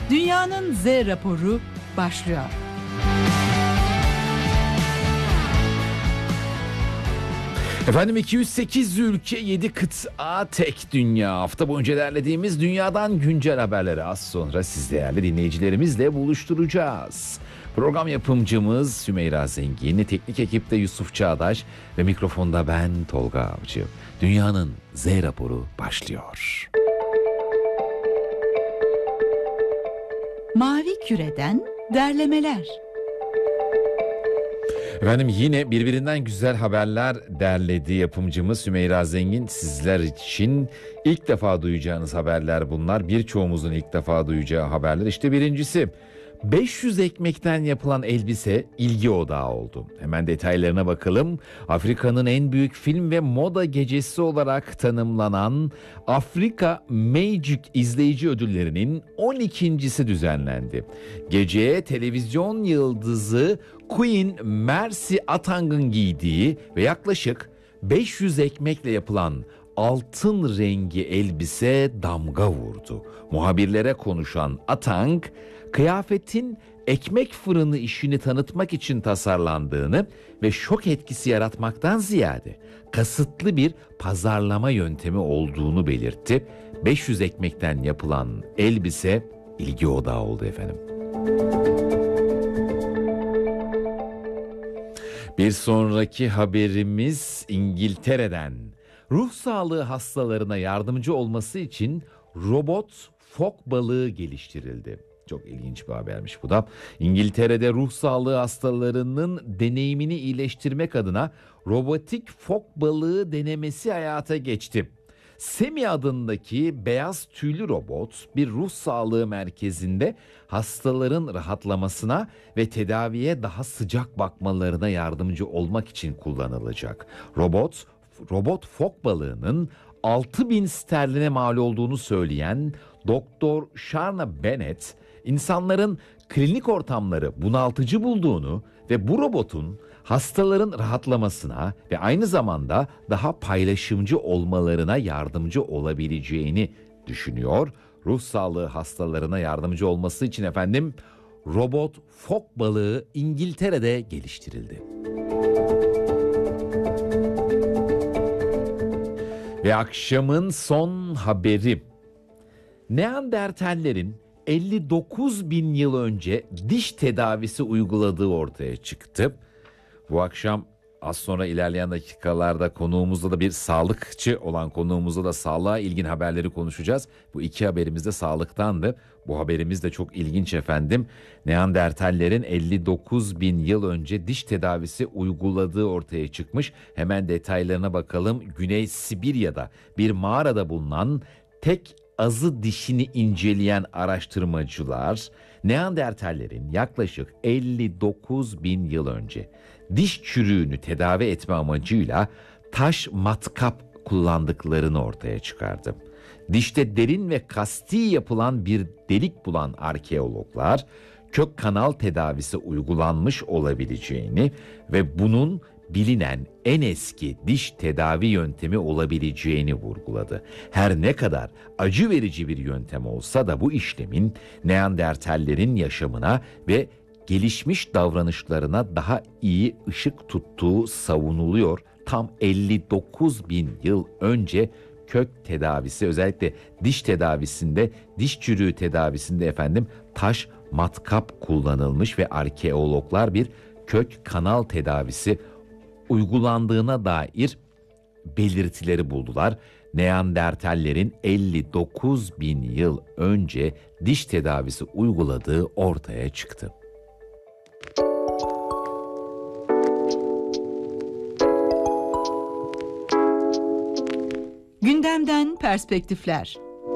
Dünyanın Z raporu başlıyor. Efendim 208 ülke 7 kıta tek dünya. Hafta boyunca derlediğimiz dünyadan güncel haberleri az sonra siz değerli dinleyicilerimizle buluşturacağız. Program yapımcımız Sümeyra Zengin, teknik ekipte Yusuf Çağdaş ve mikrofonda ben Tolga Avcı. Dünyanın Z raporu başlıyor. Mavi Küre'den derlemeler. Efendim yine birbirinden güzel haberler derledi yapımcımız Sümeyra Zengin. Sizler için ilk defa duyacağınız haberler bunlar. Birçoğumuzun ilk defa duyacağı haberler. İşte birincisi, 500 ekmekten yapılan elbise ilgi odağı oldu. Hemen detaylarına bakalım. Afrika'nın en büyük film ve moda gecesi olarak tanımlanan Afrika Magic izleyici ödüllerinin 12.si düzenlendi. Geceye televizyon yıldızı Queen Mercy Atang'ın giydiği ve yaklaşık 500 ekmekle yapılan altın rengi elbise damga vurdu. Muhabirlere konuşan Atang, kıyafetin ekmek fırını işini tanıtmak için tasarlandığını ve şok etkisi yaratmaktan ziyade kasıtlı bir pazarlama yöntemi olduğunu belirtti. 500 ekmekten yapılan elbise ilgi odağı oldu efendim. Bir sonraki haberimiz İngiltere'den. Ruh sağlığı hastalarına yardımcı olması için robot fok balığı geliştirildi. Çok ilginç bir habermiş bu da. İngiltere'de ruh sağlığı hastalarının deneyimini iyileştirmek adına robotik fok balığı denemesi hayata geçti. Semi adındaki beyaz tüylü robot bir ruh sağlığı merkezinde hastaların rahatlamasına ve tedaviye daha sıcak bakmalarına yardımcı olmak için kullanılacak. Robot fok balığının 6.000 sterline mal olduğunu söyleyen Doktor Sharna Bennett, insanların klinik ortamları bunaltıcı bulduğunu ve bu robotun hastaların rahatlamasına ve aynı zamanda daha paylaşımcı olmalarına yardımcı olabileceğini düşünüyor. Ruh sağlığı hastalarına yardımcı olması için efendim robot fok balığı İngiltere'de geliştirildi. Ve akşamın son haberi. Neandertallerin 59.000 yıl önce diş tedavisi uyguladığı ortaya çıktı. Bu akşam az sonra ilerleyen dakikalarda konuğumuzda da bir sağlıkçı olan konuğumuzda da sağlığa ilgin haberleri konuşacağız. Bu iki haberimiz de sağlıktandı. Bu haberimiz de çok ilginç efendim. Neandertallerin 59.000 yıl önce diş tedavisi uyguladığı ortaya çıkmış. Hemen detaylarına bakalım. Güney Sibirya'da bir mağarada bulunan tek azı dişini inceleyen araştırmacılar Neandertallerin yaklaşık 59.000 yıl önce diş çürüğünü tedavi etme amacıyla taş matkap kullandıklarını ortaya çıkardı. Dişte derin ve kasti yapılan bir delik bulan arkeologlar kök kanal tedavisi uygulanmış olabileceğini ve bunun bilinen en eski diş tedavi yöntemi olabileceğini vurguladı. Her ne kadar acı verici bir yöntem olsa da bu işlemin Neandertallerin yaşamına ve gelişmiş davranışlarına daha iyi ışık tuttuğu savunuluyor. Tam 59.000 yıl önce kök tedavisi, özellikle diş tedavisinde, diş çürüğü tedavisinde efendim taş matkap kullanılmış ve arkeologlar bir kök kanal tedavisi uygulandığına dair belirtileri buldular. Neandertallerin 59.000 yıl önce diş tedavisi uyguladığı ortaya çıktı. Gündemden perspektifler.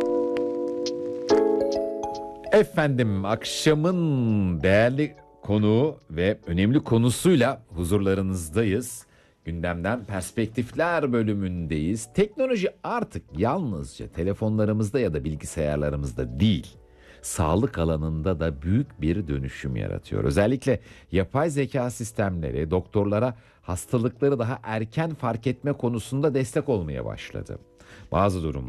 Efendim akşamın değerli konuğu ve önemli konusuyla huzurlarınızdayız. Gündemden perspektifler bölümündeyiz. Teknoloji artık yalnızca telefonlarımızda ya da bilgisayarlarımızda değil, sağlık alanında da büyük bir dönüşüm yaratıyor. Özellikle yapay zeka sistemleri doktorlara hastalıkları daha erken fark etme konusunda destek olmaya başladı. Bazı durumlarda